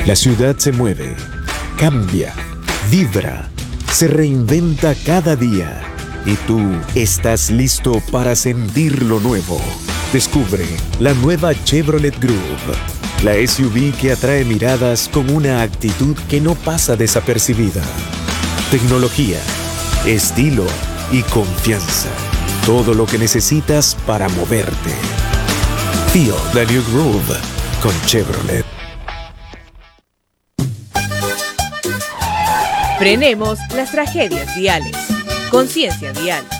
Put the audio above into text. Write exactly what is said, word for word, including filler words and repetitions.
La ciudad se mueve, cambia, vibra, se reinventa cada día. Y tú estás listo para sentir lo nuevo. Descubre la nueva Chevrolet Groove, la S U V que atrae miradas con una actitud que no pasa desapercibida. Tecnología, estilo y confianza. Todo lo que necesitas para moverte. Feel the new groove con Chevrolet. Frenemos las tragedias viales. Conciencia vial.